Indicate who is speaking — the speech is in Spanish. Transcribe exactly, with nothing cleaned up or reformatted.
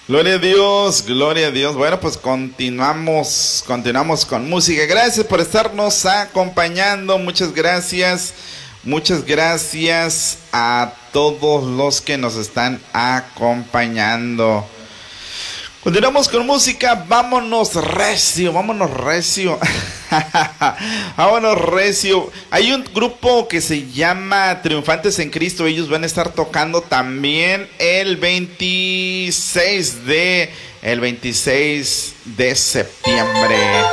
Speaker 1: Gloria a Dios, gloria a Dios. Bueno, pues continuamos, continuamos con música. Gracias por estarnos acompañando. Muchas gracias, muchas gracias a todos los que nos están acompañando. Continuamos con música. Vámonos recio, vámonos recio. Vámonos recio. Hay un grupo que se llama Triunfantes en Cristo. Ellos van a estar tocando también el veintiséis de el veintiséis de septiembre.